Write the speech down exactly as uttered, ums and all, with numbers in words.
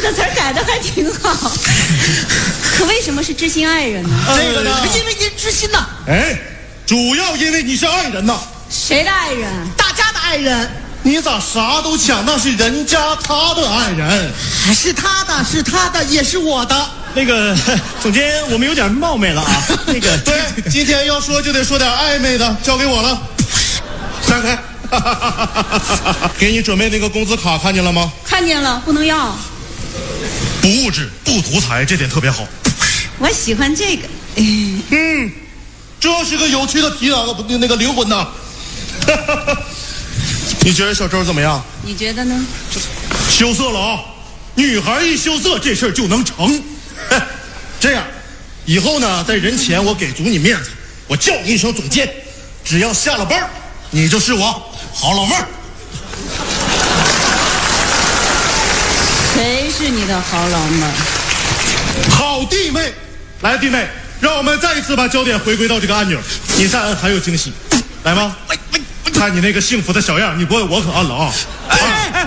个词儿改的还挺好。可为什么是知心爱人呢？ 这个呢， 因为您知心呐。 哎，主要因为你是爱人呐。 谁的爱人？ 大家的爱人。 你咋啥都抢？那是人家他的爱人， 是他的，是他的，也是我的。 那个总监，我们有点冒昧了啊。那个， 对，今天要说就得说点暧昧的，交给我了。闪开！给你准备那个工资卡，看见了吗？ 看见了，不能要。 不物质，不图财，这点特别好。 我喜欢这个。 嗯，这是个有趣的皮囊，不，那个灵魂呐。你觉得小周怎么样？ 你觉得呢？ 羞涩了啊！女孩一羞涩，这事儿就能成。这样，以后呢，在人前我给足你面子，我叫你一声总监，只要下了班，你就是我好老妹儿。 谁是你的好老妹儿？ 好弟妹，来弟妹，让我们再一次把焦点回归到这个按钮。你再按还有惊喜，来吗？看你那个幸福的小样，你不按我可按了啊！